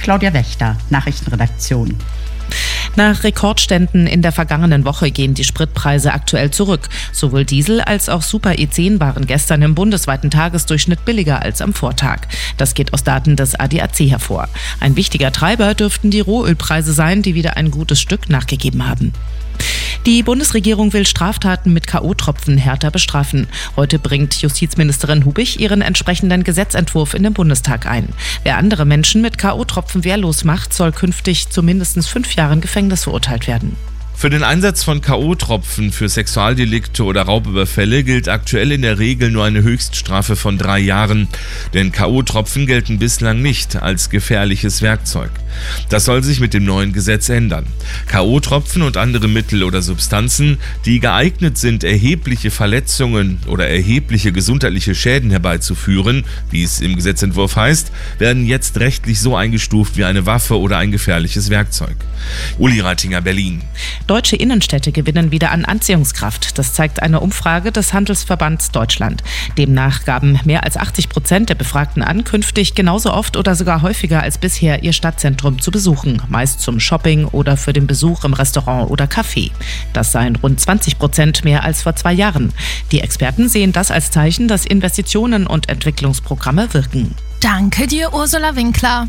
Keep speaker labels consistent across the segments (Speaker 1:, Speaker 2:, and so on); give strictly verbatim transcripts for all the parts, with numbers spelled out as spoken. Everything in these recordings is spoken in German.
Speaker 1: Claudia Wächter, Nachrichtenredaktion.
Speaker 2: Nach Rekordständen in der vergangenen Woche gehen die Spritpreise aktuell zurück. Sowohl Diesel als auch Super E zehn waren gestern im bundesweiten Tagesdurchschnitt billiger als am Vortag. Das geht aus Daten des A D A C hervor. Ein wichtiger Treiber dürften die Rohölpreise sein, die wieder ein gutes Stück nachgegeben haben. Die Bundesregierung will Straftaten mit K O-Tropfen härter bestrafen. Heute bringt Justizministerin Hubich ihren entsprechenden Gesetzentwurf in den Bundestag ein. Wer andere Menschen mit K O-Tropfen wehrlos macht, soll künftig zu mindestens fünf Jahren Gefängnis verurteilt werden.
Speaker 3: Für den Einsatz von K O-Tropfen für Sexualdelikte oder Raubüberfälle gilt aktuell in der Regel nur eine Höchststrafe von drei Jahren. Denn K O-Tropfen gelten bislang nicht als gefährliches Werkzeug. Das soll sich mit dem neuen Gesetz ändern. K O-Tropfen und andere Mittel oder Substanzen, die geeignet sind, erhebliche Verletzungen oder erhebliche gesundheitliche Schäden herbeizuführen, wie es im Gesetzentwurf heißt, werden jetzt rechtlich so eingestuft wie eine Waffe oder ein gefährliches Werkzeug. Uli Reitinger, Berlin.
Speaker 2: Deutsche Innenstädte gewinnen wieder an Anziehungskraft. Das zeigt eine Umfrage des Handelsverbands Deutschland. Demnach gaben mehr als achtzig Prozent der Befragten an, künftig genauso oft oder sogar häufiger als bisher ihr Stadtzentrum zu besuchen, meist zum Shopping oder für den Besuch im Restaurant oder Café. Das seien rund zwanzig Prozent mehr als vor zwei Jahren. Die Experten sehen das als Zeichen, dass Investitionen und Entwicklungsprogramme wirken.
Speaker 4: Danke dir, Ursula Winkler.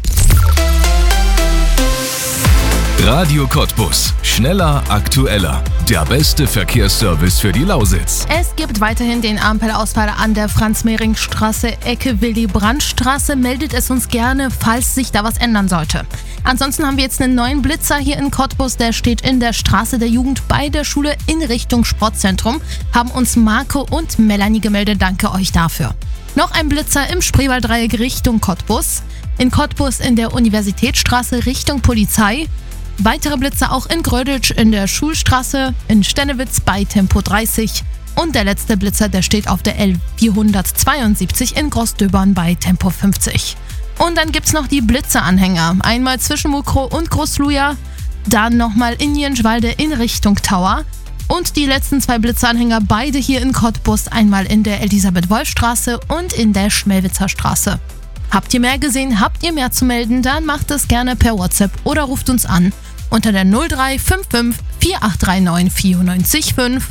Speaker 5: Radio Cottbus. Schneller, aktueller. Der beste Verkehrsservice für die Lausitz.
Speaker 4: Es gibt weiterhin den Ampelausfall an der Franz-Mehring-Straße, Ecke Willy-Brandt-Straße. Meldet es uns gerne, falls sich da was ändern sollte. Ansonsten haben wir jetzt einen neuen Blitzer hier in Cottbus. Der steht in der Straße der Jugend bei der Schule in Richtung Sportzentrum. Haben uns Marco und Melanie gemeldet. Danke euch dafür. Noch ein Blitzer im Spreewalddreieck Richtung Cottbus. In Cottbus in der Universitätsstraße Richtung Polizei. Weitere Blitzer auch in Gröditsch in der Schulstraße, in Stennewitz bei Tempo dreißig und der letzte Blitzer, der steht auf der L vierhundertzweiundsiebzig in Großdöbern bei Tempo fünfzig. Und dann gibt's noch die Blitzeranhänger, einmal zwischen Mukro und Großluja, dann nochmal in Jenschwalde in Richtung Tower und die letzten zwei Blitzeranhänger beide hier in Cottbus, einmal in der Elisabeth-Wolf-Straße und in der Schmelwitzer Straße. Habt ihr mehr gesehen, habt ihr mehr zu melden, dann macht es gerne per WhatsApp oder ruft uns an unter der null drei fünf fünf vier acht drei neun vier neun fünf.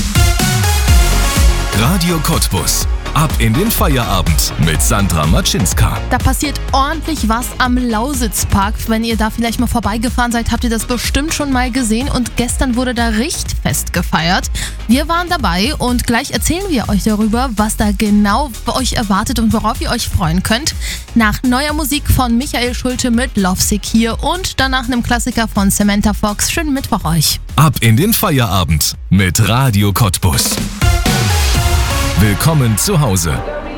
Speaker 5: Radio Cottbus. Ab in den Feierabend mit Sandra Matschinska.
Speaker 4: Da passiert ordentlich was am Lausitzpark. Wenn ihr da vielleicht mal vorbeigefahren seid, habt ihr das bestimmt schon mal gesehen. Und gestern wurde da Richtfest gefeiert. Wir waren dabei und gleich erzählen wir euch darüber, was da genau bei euch erwartet und worauf ihr euch freuen könnt. Nach neuer Musik von Michael Schulte mit Lovesick hier und danach einem Klassiker von Samantha Fox. Schönen Mittwoch euch.
Speaker 5: Ab in den Feierabend mit Radio Cottbus. Willkommen zu Hause.